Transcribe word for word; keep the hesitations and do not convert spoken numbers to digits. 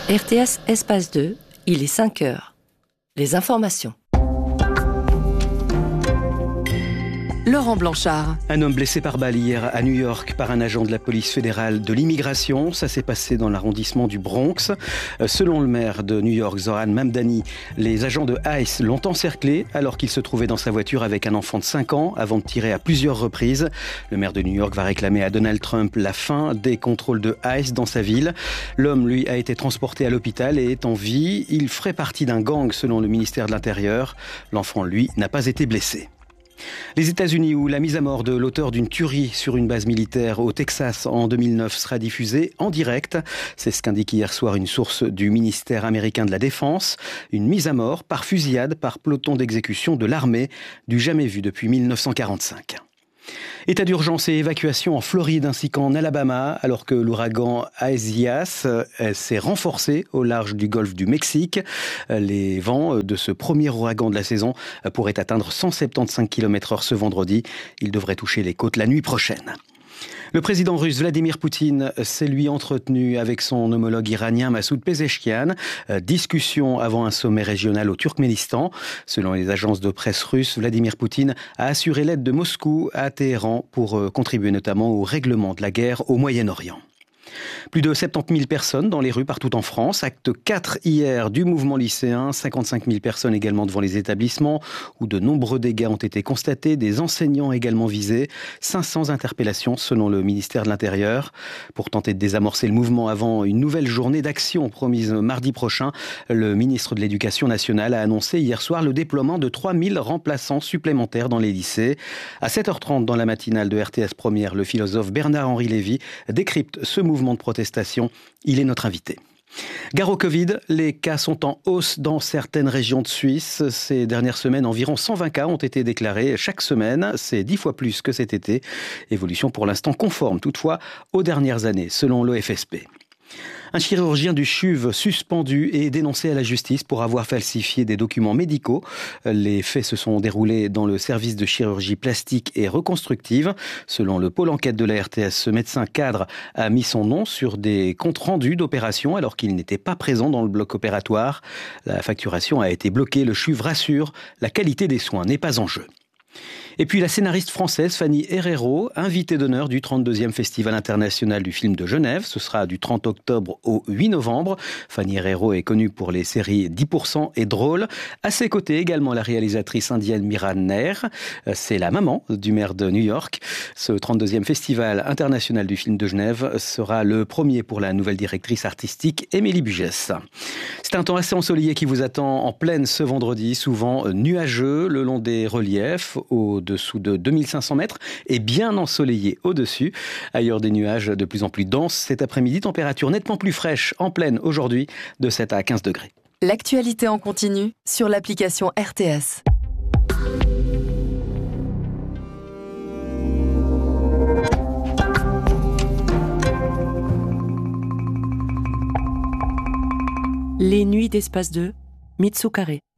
R T S Espace deux, il est cinq heures. Les informations. Laurent Blanchard. Un homme blessé par balle hier à New York par un agent de la police fédérale de l'immigration. Ça s'est passé dans l'arrondissement du Bronx. Selon le maire de New York, Zoran Mamdani, les agents de ICE l'ont encerclé alors qu'il se trouvait dans sa voiture avec un enfant de cinq ans avant de tirer à plusieurs reprises. Le maire de New York va réclamer à Donald Trump la fin des contrôles de ICE dans sa ville. L'homme, lui, a été transporté à l'hôpital et est en vie. Il ferait partie d'un gang selon le ministère de l'Intérieur. L'enfant, lui, n'a pas été blessé. Les États-Unis, où la mise à mort de l'auteur d'une tuerie sur une base militaire au Texas en deux mille neuf sera diffusée en direct. C'est ce qu'indique hier soir une source du ministère américain de la Défense. Une mise à mort par fusillade par peloton d'exécution de l'armée, du jamais vu depuis mille neuf cent quarante-cinq. État d'urgence et évacuation en Floride ainsi qu'en Alabama, alors que l'ouragan Isaias s'est renforcé au large du golfe du Mexique. Les vents de ce premier ouragan de la saison pourraient atteindre cent soixante-quinze kilomètres heure ce vendredi. Il devrait toucher les côtes la nuit prochaine. Le président russe Vladimir Poutine s'est lui entretenu avec son homologue iranien Massoud Pezeshkian. Discussion avant un sommet régional au Turkménistan. Selon les agences de presse russes, Vladimir Poutine a assuré l'aide de Moscou à Téhéran pour contribuer notamment au règlement de la guerre au Moyen-Orient. Plus de soixante-dix mille personnes dans les rues partout en France. Acte quatre hier du mouvement lycéen. cinquante-cinq mille personnes également devant les établissements où de nombreux dégâts ont été constatés. Des enseignants également visés. cinq cents interpellations selon le ministère de l'Intérieur. Pour tenter de désamorcer le mouvement avant une nouvelle journée d'action promise mardi prochain, le ministre de l'Éducation nationale a annoncé hier soir le déploiement de trois mille remplaçants supplémentaires dans les lycées. À sept heures trente dans la matinale de R T S Première, le philosophe Bernard-Henri Lévy décrypte ce mouvement de protestation. Il est notre invité. Gare au Covid, les cas sont en hausse dans certaines régions de Suisse. Ces dernières semaines, environ cent vingt cas ont été déclarés chaque semaine. C'est dix fois plus que cet été. Évolution pour l'instant conforme toutefois aux dernières années, selon l'O F S P. Un chirurgien du C H U V suspendu et dénoncé à la justice pour avoir falsifié des documents médicaux. Les faits se sont déroulés dans le service de chirurgie plastique et reconstructive. Selon le pôle enquête de la R T S, ce médecin cadre a mis son nom sur des comptes rendus d'opération alors qu'il n'était pas présent dans le bloc opératoire. La facturation a été bloquée. Le C H U V rassure, la qualité des soins n'est pas en jeu. Et puis la scénariste française Fanny Herrero, invitée d'honneur du trente-deuxième Festival international du film de Genève. Ce sera du trente octobre au huit novembre. Fanny Herrero est connue pour les séries dix pour cent et Drôle. À ses côtés également la réalisatrice indienne Mira Nair. C'est la maman du maire de New York. Ce trente-deuxième Festival international du film de Genève sera le premier pour la nouvelle directrice artistique Émilie Bugès. C'est un temps assez ensoleillé qui vous attend en pleine ce vendredi, souvent nuageux le long des reliefs, au-dessous de deux mille cinq cents mètres et bien ensoleillé au-dessus. Ailleurs, des nuages de plus en plus denses cet après-midi. Température nettement plus fraîche en pleine aujourd'hui de sept à quinze degrés. L'actualité en continu sur l'application R T S. Les nuits d'Espace deux, Mitsu Carré.